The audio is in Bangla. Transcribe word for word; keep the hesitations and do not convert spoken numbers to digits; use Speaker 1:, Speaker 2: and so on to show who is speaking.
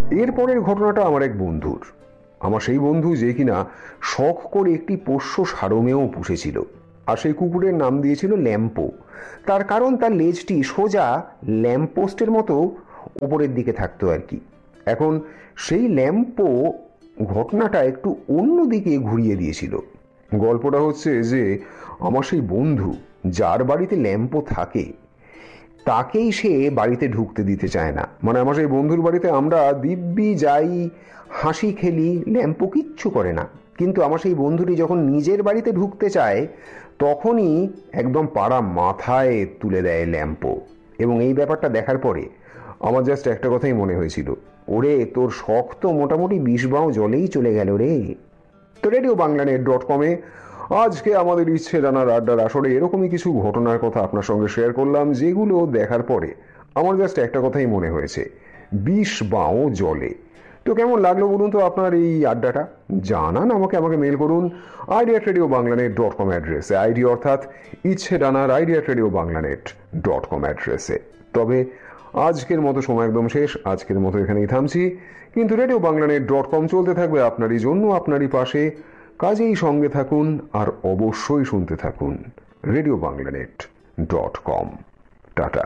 Speaker 1: এরপরের ঘটনাটা আমার এক বন্ধুর। আমার সেই বন্ধু যে কিনা শখ করে একটি পোষ্য সারমেয় পুষেছিল, আর সেই কুকুরের নাম দিয়েছিল ল্যাম্পো। তার কারণ তার লেজটি সোজা ল্যাম্পপোস্টের মতো উপরের দিকে থাকতো আর কি। এখন সেই ল্যাম্পো ঘটনাটা একটু অন্যদিকে ঘুরিয়ে দিয়েছিল। গল্পটা হচ্ছে যে আমার সেই বন্ধু যার বাড়িতে ল্যাম্পো থাকে তাকেই সে বাড়িতে ঢুকতে দিতে চায় না। মানে আমার সেই বন্ধুর বাড়িতে আমরা দিব্যি যাই, হাসি খেলি, ল্যাম্পো কিচ্ছু করে না। কিন্তু আমার সেই বন্ধুটি যখন নিজের বাড়িতে ঢুকতে চায় তখনই একদম পাড়া মাথায় তুলে দেয় ল্যাম্পো। এবং এই ব্যাপারটা দেখার পরে আমার জাস্ট একটা কথাই মনে হয়েছিল, ওরে তোর শখ তো মোটামুটি বিষ বাও জলেই চলে গেল রে। তো রেডিও বাংলা নেট ডট কমে আজকে আমাদের ইচ্ছে জানার আড্ডার আসরে এরকমই কিছু ঘটনার কথা আপনার সঙ্গে শেয়ার করলাম, যেগুলো দেখার পরে আমার জাস্ট একটা কথাই মনে হয়েছে, বিষ বাও জলে। তো কেমন লাগলো বলুন তো আপনার এই আড্ডাটা? জানান আমাকে, আমাকে মেল করুন idea radio Bangla net dot com অ্যাড্রেসে, আইডি অর্থাৎ ইচ্ছে ডানার idea radio Bangla net dot com অ্যাড্রেসে। তবে আজকের মতো সময় একদম শেষ, আজকের মতো এখানেই থামছি। কিন্তু radio Bangla net dot com চলতে থাকবে আপনারই জন্য, আপনারই পাশে। কাজেই সঙ্গে থাকুন আর অবশ্যই শুনতে থাকুন radio Bangla net dot com. Tata.